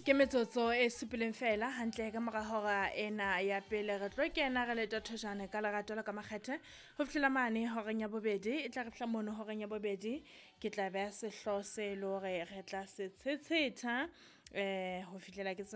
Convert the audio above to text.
Ke metsotso e supileng fela hantle ka mora hora ena ya pele re tlo kena re leta thojane ka lerato la ka makgethe ho fihlela mane horeng ya bobedi e tla re fihla mono horeng ya bobedi ke tla beha sehloho se le hore re tla se tshetsetha ho fihlela ke